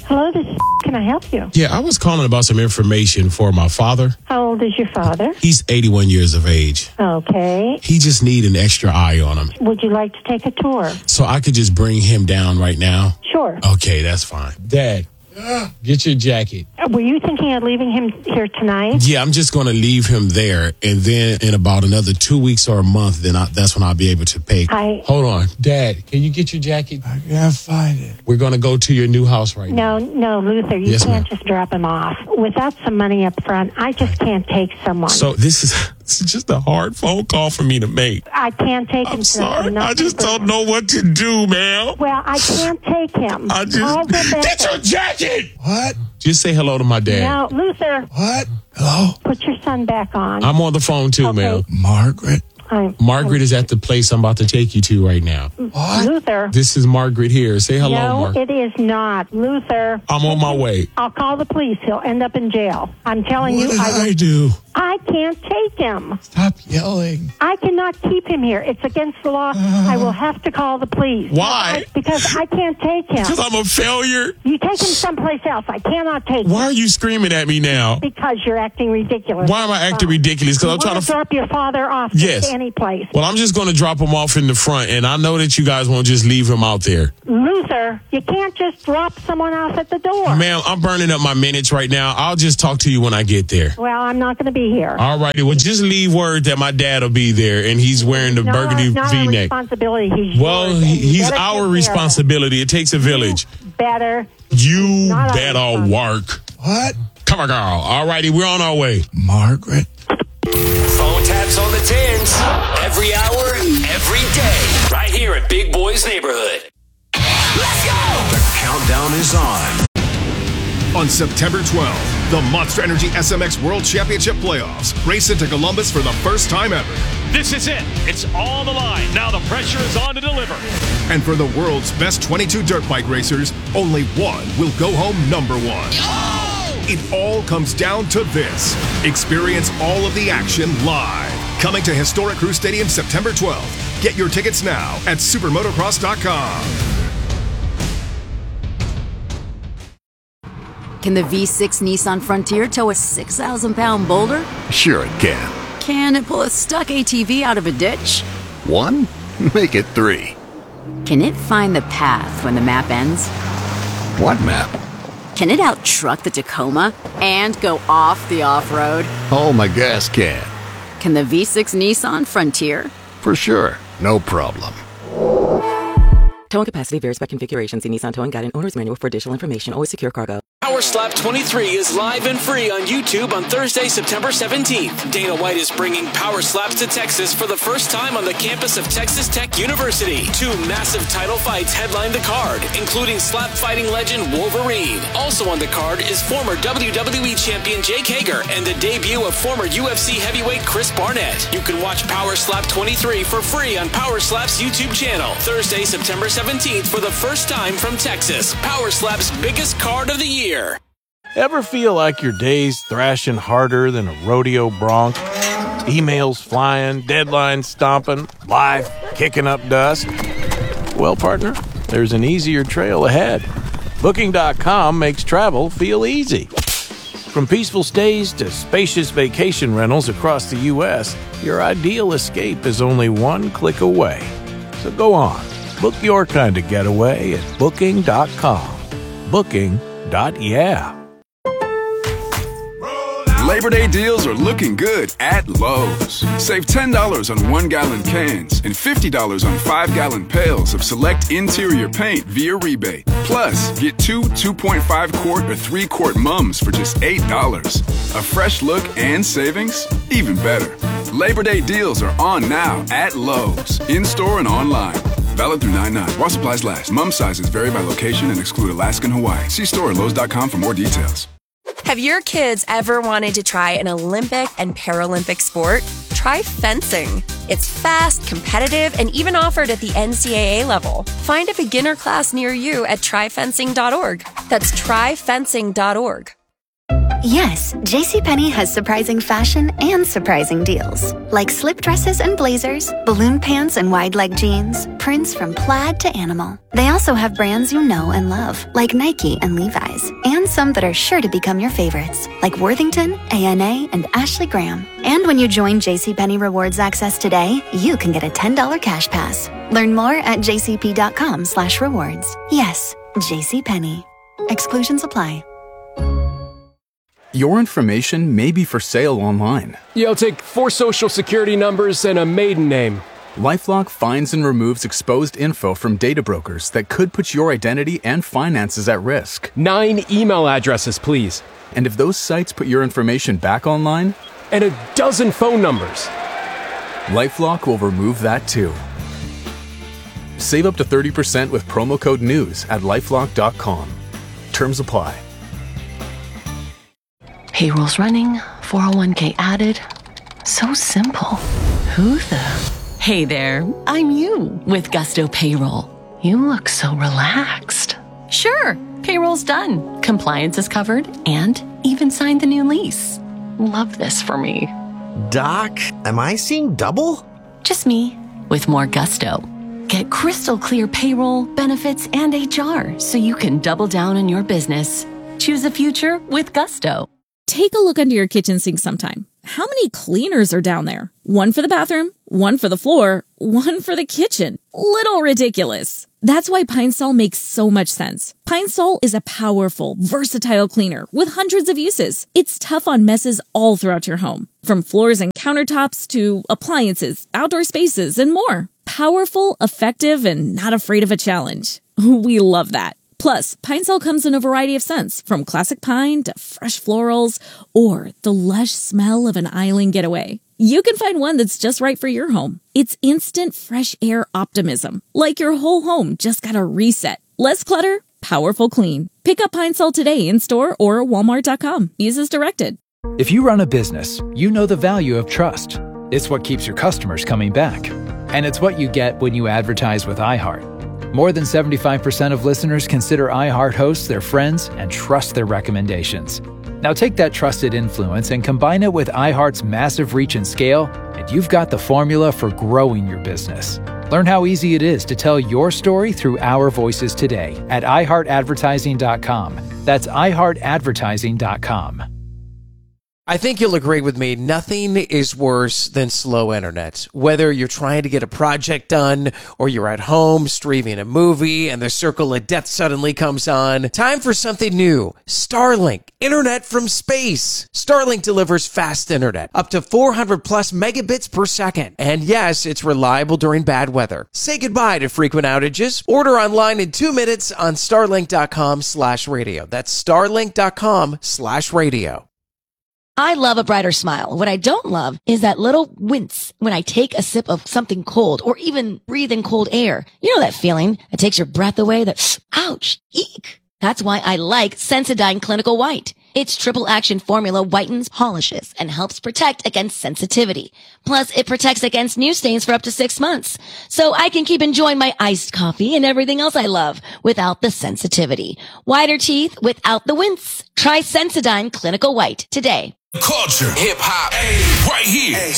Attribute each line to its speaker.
Speaker 1: Hello, can I help you?
Speaker 2: Yeah, I was calling about some information for my father.
Speaker 1: How old is your father?
Speaker 2: He's 81 years of age.
Speaker 1: Okay.
Speaker 2: He just need an extra eye on him.
Speaker 1: Would you like to take a tour?
Speaker 2: So I could just bring him down right now?
Speaker 1: Sure.
Speaker 2: Okay, that's fine. Dad, get your jacket.
Speaker 1: Were you thinking of leaving him here tonight?
Speaker 2: Yeah, I'm just going to leave him there, and then in about another 2 weeks or a month, that's when I'll be able to pay. Hold on. Dad, can you get your jacket?
Speaker 3: I can't find it.
Speaker 2: We're going to go to your new house right now.
Speaker 1: No, Luther, you can't just drop him off. Without some money up front, I just can't take someone.
Speaker 2: So this is just a hard phone call for me to make.
Speaker 1: I can't take him.
Speaker 2: I'm sorry. I just don't know what to do, man.
Speaker 1: Well, I can't take him.
Speaker 2: Get your jacket!
Speaker 3: What?
Speaker 2: Just say hello to my dad.
Speaker 1: No, Luther.
Speaker 3: What? Hello?
Speaker 1: Put your son back on.
Speaker 2: I'm on the phone too, ma'am.
Speaker 3: Margaret?
Speaker 2: Margaret is at the place I'm about to take you to right now.
Speaker 3: What?
Speaker 1: Luther.
Speaker 2: This is Margaret here. Say hello,
Speaker 1: No,
Speaker 2: Margaret.
Speaker 1: it is not. Luther.
Speaker 2: I'm on my way.
Speaker 1: I'll call the police. He'll end up in jail. I'm telling you.
Speaker 3: What did I do?
Speaker 1: I can't take him.
Speaker 3: Stop yelling.
Speaker 1: I cannot keep him here. It's against the law. I will have to call the police.
Speaker 2: Why?
Speaker 1: Because I can't take him.
Speaker 2: Because I'm a failure?
Speaker 1: You take him someplace else. I cannot take him.
Speaker 2: Why are you screaming at me now?
Speaker 1: Because you're acting ridiculous.
Speaker 2: Why am I acting ridiculous? Because I'm trying to
Speaker 1: drop your father off
Speaker 2: Yes.
Speaker 1: to any place.
Speaker 2: Well, I'm just going to drop him off in the front, and I know that you guys won't just leave him out there.
Speaker 1: Luther, you can't just drop someone off at the door.
Speaker 2: Ma'am, I'm burning up my minutes right now. I'll just talk to you when I get there.
Speaker 1: Well, I'm not going to be here.
Speaker 2: All right. Well, just leave word that my dad will be there, and he's wearing the burgundy
Speaker 1: not
Speaker 2: V-neck.
Speaker 1: Responsibility. He's
Speaker 2: Well,
Speaker 1: yours,
Speaker 2: he's our responsibility. It takes a village.
Speaker 1: Better.
Speaker 2: You better work.
Speaker 3: What?
Speaker 2: Come on, girl. All righty, we're on our way.
Speaker 3: Margaret?
Speaker 4: Phone taps on the tins. Every hour, every day. Right here at Big Boy's Neighborhood. Let's go!
Speaker 5: The countdown is on.
Speaker 6: On September 12th, the Monster Energy SMX World Championship Playoffs race into Columbus for the first time ever.
Speaker 7: This is it. It's all the line. Now the pressure is on to deliver.
Speaker 6: And for the world's best 22 dirt bike racers, only one will go home number one. It all comes down to this. Experience all of the action live. Coming to Historic Crew Stadium September 12th. Get your tickets now at supermotocross.com.
Speaker 8: Can the V6 Nissan Frontier tow a 6,000-pound boulder?
Speaker 5: Sure it can.
Speaker 8: Can it pull a stuck ATV out of a ditch?
Speaker 5: 1? Make it 3.
Speaker 8: Can it find the path when the map ends?
Speaker 5: What map?
Speaker 8: Can it out-truck the Tacoma and go off the off-road?
Speaker 5: Oh, my gas can.
Speaker 8: Can the V6 Nissan Frontier?
Speaker 5: For sure. No problem.
Speaker 9: Towing capacity varies by configuration. See Nissan Towing Guide and Owner's Manual for additional information. Always secure cargo.
Speaker 4: Power Slap 23 is live and free on YouTube on Thursday, September 17th. Dana White is bringing Power Slaps to Texas for the first time on the campus of Texas Tech University. 2 massive title fights headline the card, including slap fighting legend Wolverine. Also on the card is former WWE champion Jake Hager and the debut of former UFC heavyweight Chris Barnett. You can watch Power Slap 23 for free on Power Slap's YouTube channel. Thursday, September 17th for the first time from Texas. Power Slap's biggest card of the year.
Speaker 10: Ever feel like your day's thrashing harder than a rodeo bronc? Emails flying, deadlines stomping, life kicking up dust? Well, partner, there's an easier trail ahead. Booking.com makes travel feel easy. From peaceful stays to spacious vacation rentals across the U.S., your ideal escape is only one click away. So go on, book your kind of getaway at Booking.com. Booking.yeah.
Speaker 11: Labor Day deals are looking good at Lowe's. Save $10 on 1-gallon cans and $50 on 5-gallon pails of select interior paint via rebate. Plus, get 2 2.5-quart or 3-quart mums for just $8. A fresh look and savings? Even better. Labor Day deals are on now at Lowe's, in-store and online. Valid through 9/9. While supplies last. Mum sizes vary by location and exclude Alaska and Hawaii. See store at Lowe's.com for more details.
Speaker 12: Have your kids ever wanted to try an Olympic and Paralympic sport? Try fencing. It's fast, competitive, and even offered at the NCAA level. Find a beginner class near you at tryfencing.org. That's tryfencing.org.
Speaker 13: Yes, JCPenney has surprising fashion and surprising deals. Like slip dresses and blazers, balloon pants and wide leg jeans, prints from plaid to animal. They also have brands you know and love, like Nike and Levi's, and some that are sure to become your favorites, like Worthington, A&A, and Ashley Graham. And when you join JCPenney Rewards Access today, you can get a $10 cash pass. Learn more at jcp.com/rewards. Yes, JCPenney. Exclusions apply.
Speaker 14: Your information may be for sale online.
Speaker 15: Yeah, I'll take 4 social security numbers and a maiden name.
Speaker 14: LifeLock finds and removes exposed info from data brokers that could put your identity and finances at risk.
Speaker 15: 9 email addresses, please.
Speaker 14: And if those sites put your information back online?
Speaker 15: And a dozen phone numbers.
Speaker 14: LifeLock will remove that too. Save up to 30% with promo code NEWS at LifeLock.com. Terms apply.
Speaker 16: Payroll's running, 401k added. So simple. Who the? Hey there, I'm you with Gusto Payroll. You look so relaxed. Sure, payroll's done. Compliance is covered and even signed the new lease. Love this for me.
Speaker 17: Doc, am I seeing double?
Speaker 16: Just me with more Gusto. Get crystal clear payroll, benefits, and HR so you can double down on your business. Choose a future with Gusto.
Speaker 18: Take a look under your kitchen sink sometime. How many cleaners are down there? One for the bathroom, one for the floor, one for the kitchen. Little ridiculous. That's why Pine Sol makes so much sense. Pine Sol is a powerful, versatile cleaner with hundreds of uses. It's tough on messes all throughout your home, from floors and countertops to appliances, outdoor spaces, and more. Powerful, effective, and not afraid of a challenge. We love that. Plus, Pine Sol comes in a variety of scents, from classic pine to fresh florals, or the lush smell of an island getaway. You can find one that's just right for your home. It's instant fresh air optimism, like your whole home just got a reset. Less clutter, powerful clean. Pick up Pine Sol today in store or walmart.com. Use as directed.
Speaker 19: If you run a business, you know the value of trust. It's what keeps your customers coming back. And it's what you get when you advertise with iHeart. More than 75% of listeners consider iHeart hosts their friends and trust their recommendations. Now take that trusted influence and combine it with iHeart's massive reach and scale, and you've got the formula for growing your business. Learn how easy it is to tell your story through our voices today at iHeartAdvertising.com. That's iHeartAdvertising.com.
Speaker 20: I think you'll agree with me, nothing is worse than slow internet. Whether you're trying to get a project done or you're at home streaming a movie and the circle of death suddenly comes on, time for something new. Starlink, internet from space. Starlink delivers fast internet, up to 400 plus megabits per second. And yes, it's reliable during bad weather. Say goodbye to frequent outages. Order online in 2 minutes on starlink.com/radio. That's starlink.com/radio.
Speaker 21: I love a brighter smile. What I don't love is that little wince when I take a sip of something cold or even breathe in cold air. You know that feeling that takes your breath away, that ouch, eek. That's why I like Sensodyne Clinical White. Its triple action formula whitens, polishes, and helps protect against sensitivity. Plus, it protects against new stains for up to 6 months. So I can keep enjoying my iced coffee and everything else I love without the sensitivity. Whiter teeth without the wince. Try Sensodyne Clinical White today.
Speaker 22: Culture, hip hop, right here.